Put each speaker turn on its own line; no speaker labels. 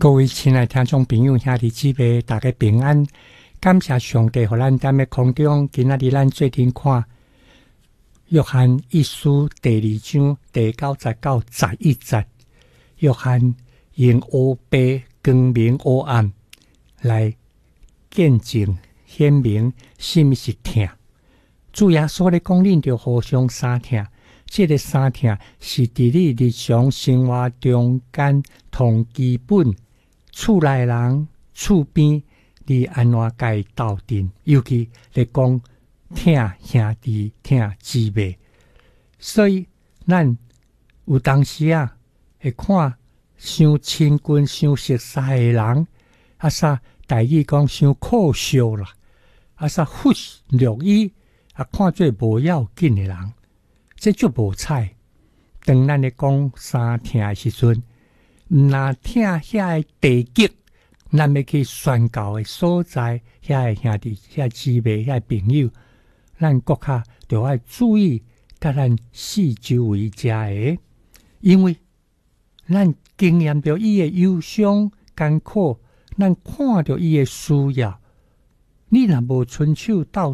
各位亲爱的听众朋友、兄弟姊妹，大家平安！感谢上帝，互咱踮咧空中。今仔日咱做阵看约翰一书第2章第99、11节。约翰用黑白、光明、黑暗来见证、显明什么是疼。主耶稣咧讲，恁着互相相疼。这个相疼是伫你日常生活中间同基本。厝内人、厝边，你安怎甲伊斗阵？尤其来讲疼兄弟、疼姊妹，所以咱有当时会看伤亲近、伤熟悉的人，台语讲伤可惜啦，忽略伊，看做无要紧的人，这就无彩。当咱咧讲相疼的时阵，毋若听遐个地级，咱要去宣教的所在，遐个兄弟、遐姊妹、遐朋友，咱国较着爱注意，甲咱四周围遮个，因为咱经验着伊的忧伤艰苦，咱看着伊的需要，你若无伸手到